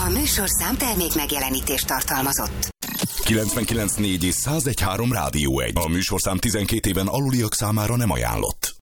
A műsorszám termék megjelenítést tartalmazott. 99.4 és 101.3 Rádió 1. A műsorszám 12 éven aluliak számára nem ajánlott.